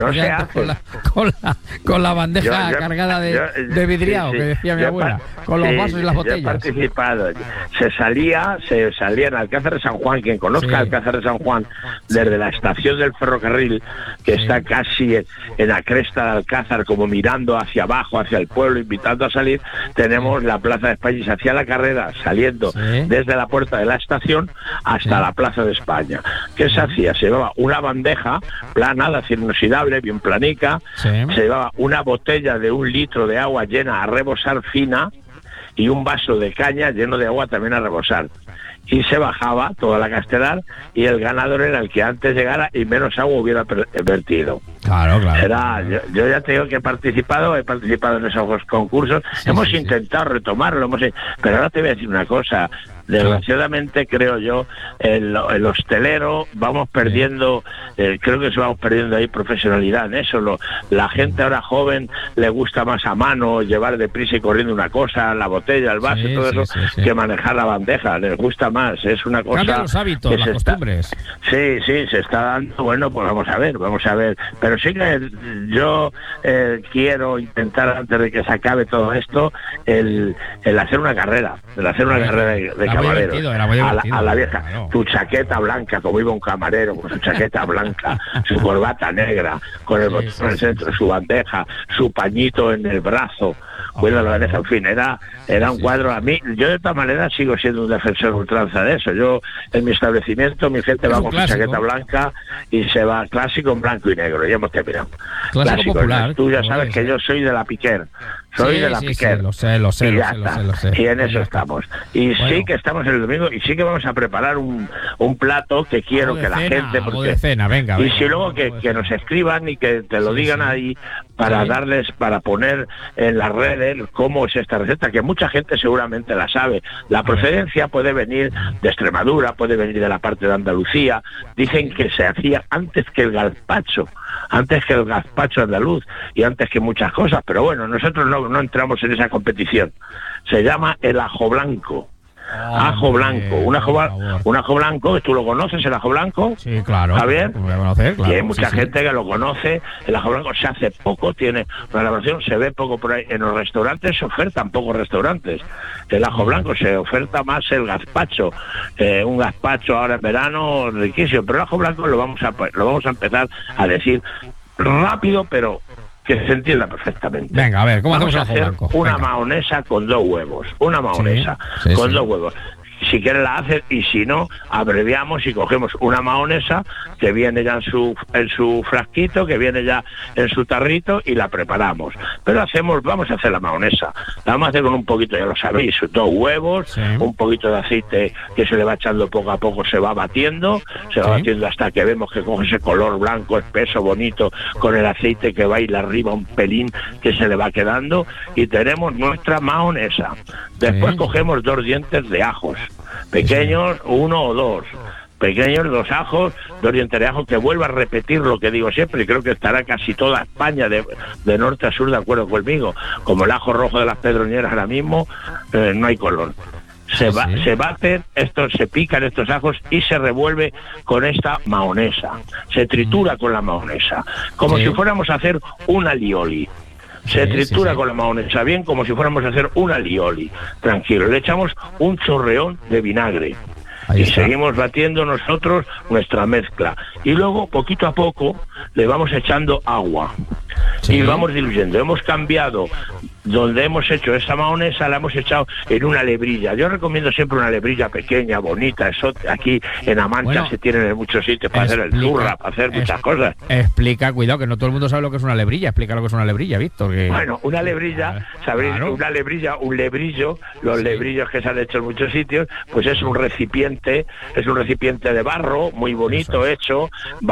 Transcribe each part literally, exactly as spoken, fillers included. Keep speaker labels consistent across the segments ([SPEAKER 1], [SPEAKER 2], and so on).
[SPEAKER 1] No se hace.
[SPEAKER 2] Con la, con la, con la bandeja
[SPEAKER 1] Yo- yo-
[SPEAKER 2] cargada de,
[SPEAKER 1] yo-
[SPEAKER 2] de vidriado,
[SPEAKER 1] sí, sí.
[SPEAKER 2] que decía mi
[SPEAKER 1] Yo
[SPEAKER 2] abuela,
[SPEAKER 1] par-
[SPEAKER 2] con los
[SPEAKER 1] sí,
[SPEAKER 2] vasos y las
[SPEAKER 1] Yo he
[SPEAKER 2] botellas.
[SPEAKER 1] participado. Se salía, se salía en Alcázar de San Juan, quien conozca
[SPEAKER 2] Sí.
[SPEAKER 1] Alcázar de San Juan, desde la estación del ferrocarril, que
[SPEAKER 2] Sí.
[SPEAKER 1] está casi en, en la cresta de Alcázar, como mirando hacia abajo, hacia el pueblo, invitando a salir, tenemos la Plaza de España y se hacía la carrera saliendo
[SPEAKER 2] Sí.
[SPEAKER 1] desde la puerta de la estación hasta
[SPEAKER 2] Sí.
[SPEAKER 1] la Plaza de España. ¿Qué se hacía? Se llevaba una bandeja plana, de acero inoxidable, bien planica,
[SPEAKER 2] Sí.
[SPEAKER 1] se llevaba una botella de un litro de agua llena a rebosar fina y un vaso de caña lleno de agua también a rebosar. Y se bajaba toda la castelar y el ganador era el que antes llegara y menos agua hubiera per- vertido.
[SPEAKER 2] Claro, claro.
[SPEAKER 1] Era, yo, yo ya te digo que he participado, he participado en esos concursos,
[SPEAKER 2] Sí,
[SPEAKER 1] hemos
[SPEAKER 2] sí, sí.
[SPEAKER 1] intentado retomarlo, hemos, pero ahora te voy a decir una cosa, desgraciadamente creo yo, el, el hostelero vamos perdiendo, eh, creo que se vamos perdiendo ahí profesionalidad en eso, lo, la gente ahora joven le gusta más a mano llevar deprisa y corriendo una cosa, la botella, el vaso,
[SPEAKER 2] Sí,
[SPEAKER 1] todo
[SPEAKER 2] sí,
[SPEAKER 1] eso,
[SPEAKER 2] sí, sí.
[SPEAKER 1] que manejar la bandeja, les gusta más, es una cosa...
[SPEAKER 2] Cambian los hábitos,
[SPEAKER 1] que
[SPEAKER 2] las
[SPEAKER 1] se está-
[SPEAKER 2] costumbres.
[SPEAKER 1] Sí, sí, se está dando, bueno, pues vamos a ver, vamos a ver. Pero sí que yo eh, quiero intentar, antes de que se acabe todo esto, el, el hacer una carrera, el hacer una
[SPEAKER 2] Era
[SPEAKER 1] carrera de, de
[SPEAKER 2] muy
[SPEAKER 1] camareros.
[SPEAKER 2] divertido, era muy
[SPEAKER 1] a, la,
[SPEAKER 2] divertido,
[SPEAKER 1] a la vieja,
[SPEAKER 2] claro.
[SPEAKER 1] tu chaqueta blanca, como iba un camarero, con su chaqueta blanca, su corbata negra, con el
[SPEAKER 2] Sí,
[SPEAKER 1] botón
[SPEAKER 2] sí,
[SPEAKER 1] en el
[SPEAKER 2] sí,
[SPEAKER 1] centro, su bandeja, su pañito en el brazo. Bueno, la bandeja, en fin, era, era un
[SPEAKER 2] Sí,
[SPEAKER 1] cuadro. A mí, yo de todas maneras sigo siendo un defensor ultranza de eso. Yo, en mi establecimiento, mi gente
[SPEAKER 2] Es
[SPEAKER 1] va
[SPEAKER 2] un
[SPEAKER 1] con su
[SPEAKER 2] clásico.
[SPEAKER 1] chaqueta blanca y se va clásico en blanco y negro. Ya hemos terminado.
[SPEAKER 2] Clásico popular,
[SPEAKER 1] Tú ya
[SPEAKER 2] como
[SPEAKER 1] sabes
[SPEAKER 2] debe
[SPEAKER 1] que
[SPEAKER 2] ser.
[SPEAKER 1] yo soy de la Piquer. Soy
[SPEAKER 2] Sí,
[SPEAKER 1] de la
[SPEAKER 2] sí,
[SPEAKER 1] Piquer.
[SPEAKER 2] sí, lo sé, lo sé,
[SPEAKER 1] y
[SPEAKER 2] lo
[SPEAKER 1] ya
[SPEAKER 2] sé, lo
[SPEAKER 1] está.
[SPEAKER 2] sé, lo sé.
[SPEAKER 1] Y en
[SPEAKER 2] Pues
[SPEAKER 1] eso
[SPEAKER 2] ya está.
[SPEAKER 1] estamos. Y
[SPEAKER 2] Bueno.
[SPEAKER 1] sí que estamos el domingo y sí que vamos a preparar un, un plato que quiero
[SPEAKER 2] Algo de
[SPEAKER 1] que la
[SPEAKER 2] cena,
[SPEAKER 1] gente...
[SPEAKER 2] algo
[SPEAKER 1] porque-
[SPEAKER 2] de cena, venga,
[SPEAKER 1] y
[SPEAKER 2] venga,
[SPEAKER 1] si luego
[SPEAKER 2] algo
[SPEAKER 1] que,
[SPEAKER 2] de
[SPEAKER 1] que
[SPEAKER 2] cena.
[SPEAKER 1] nos escriban y que te lo
[SPEAKER 2] Sí,
[SPEAKER 1] digan
[SPEAKER 2] sí.
[SPEAKER 1] ahí para
[SPEAKER 2] Sí.
[SPEAKER 1] darles, para poner en las redes cómo es esta receta, que mucha gente seguramente la sabe. La
[SPEAKER 2] ver.
[SPEAKER 1] procedencia puede venir de Extremadura, puede venir de la parte de Andalucía. Dicen que se hacía antes que el gazpacho, antes que el gazpacho andaluz y antes que muchas cosas, pero bueno, nosotros no, no entramos en esa competición. Se llama el ajo blanco. Ajo
[SPEAKER 2] Hombre,
[SPEAKER 1] blanco, un ajo,
[SPEAKER 2] por
[SPEAKER 1] bla-
[SPEAKER 2] favor.
[SPEAKER 1] un ajo blanco, ¿tú lo conoces, el ajo blanco?
[SPEAKER 2] Sí, claro.
[SPEAKER 1] Javier.
[SPEAKER 2] Como voy a conocer, claro,
[SPEAKER 1] Y hay mucha
[SPEAKER 2] sí, sí.
[SPEAKER 1] gente que lo conoce. El ajo blanco se hace poco, tiene una elaboración, se ve poco por ahí. En los restaurantes se ofertan pocos restaurantes. El ajo blanco se oferta más el gazpacho. Eh, un gazpacho ahora en verano riquísimo, pero el ajo blanco lo vamos a lo vamos a empezar a decir rápido, pero que se entienda perfectamente.
[SPEAKER 2] Venga, a ver, ¿cómo
[SPEAKER 1] Vamos
[SPEAKER 2] hacemos
[SPEAKER 1] a
[SPEAKER 2] el ajo
[SPEAKER 1] hacer
[SPEAKER 2] blanco?
[SPEAKER 1] una
[SPEAKER 2] Venga.
[SPEAKER 1] mahonesa con dos huevos. Una mahonesa
[SPEAKER 2] sí,
[SPEAKER 1] con
[SPEAKER 2] sí.
[SPEAKER 1] dos huevos. Si quieres la haces y si no, abreviamos y cogemos una mahonesa que viene ya en su, en su frasquito, que viene ya en su tarrito y la preparamos. Pero hacemos, vamos a hacer la mahonesa. La vamos a hacer con un poquito, ya lo sabéis, dos huevos,
[SPEAKER 2] Sí.
[SPEAKER 1] un poquito de aceite que se le va echando poco a poco, se va batiendo, se va
[SPEAKER 2] Sí.
[SPEAKER 1] batiendo hasta que vemos que coge ese color blanco, espeso, bonito, con el aceite que va a ir arriba un pelín que se le va quedando y tenemos nuestra mahonesa. Después
[SPEAKER 2] Sí.
[SPEAKER 1] cogemos dos dientes de ajos, pequeños, uno o dos. Pequeños, dos ajos, dos dientes de ajo, que vuelva a repetir lo que digo siempre, y creo que estará casi toda España de, de norte a sur de acuerdo conmigo. Como el ajo rojo de las pedroñeras ahora mismo, eh, no hay color. Se,
[SPEAKER 2] Sí,
[SPEAKER 1] va,
[SPEAKER 2] sí.
[SPEAKER 1] se baten estos, se pican estos ajos y se revuelve con esta mahonesa. Se tritura con la mahonesa, como
[SPEAKER 2] Sí.
[SPEAKER 1] si fuéramos a hacer un alioli. Se
[SPEAKER 2] Sí,
[SPEAKER 1] tritura
[SPEAKER 2] sí, sí.
[SPEAKER 1] con la mahonesa bien, como si fuéramos a hacer un alioli. Tranquilo, le echamos un chorreón de vinagre.
[SPEAKER 2] Ahí
[SPEAKER 1] Y
[SPEAKER 2] está.
[SPEAKER 1] seguimos batiendo nosotros nuestra mezcla. Y luego, poquito a poco, le vamos echando agua.
[SPEAKER 2] Sí.
[SPEAKER 1] Y vamos diluyendo. Hemos cambiado, donde hemos hecho esa mahonesa, la hemos echado en una lebrilla. Yo recomiendo siempre una lebrilla pequeña, bonita. Eso aquí en Amancha
[SPEAKER 2] Bueno,
[SPEAKER 1] se tienen en muchos sitios para hacer el
[SPEAKER 2] explica-
[SPEAKER 1] turra, para hacer muchas
[SPEAKER 2] es-
[SPEAKER 1] cosas.
[SPEAKER 2] Explica, cuidado, que no todo el mundo sabe lo que es una lebrilla. Explica lo que es una lebrilla, Víctor. Que...
[SPEAKER 1] Bueno, una lebrilla, sabéis,
[SPEAKER 2] Claro.
[SPEAKER 1] una lebrilla, un lebrillo, los
[SPEAKER 2] Sí.
[SPEAKER 1] lebrillos que se han hecho en muchos sitios, pues es un recipiente, es un recipiente de barro, muy bonito,
[SPEAKER 2] Eso es.
[SPEAKER 1] hecho,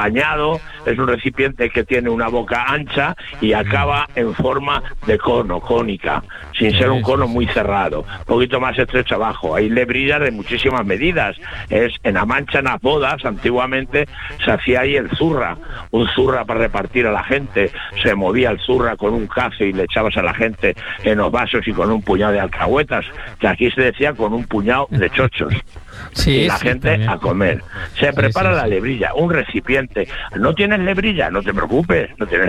[SPEAKER 1] bañado, es un recipiente que tiene una boca ancha y acaba en forma de cono, cono cónica, sin ser un cono muy cerrado, un poquito más estrecho abajo. Hay lebrillas de muchísimas medidas. Es en La Mancha, en las bodas, antiguamente se hacía ahí el zurra, un zurra para repartir a la gente. Se movía el zurra con un cazo y le echabas a la gente en los vasos y con un puñado de alcahuetas, que aquí se decía con un puñado de chochos. Sí, y la sí, gente también. A comer. Se prepara sí, sí, la lebrilla, un recipiente. ¿No tienes lebrilla? No te preocupes, no tienes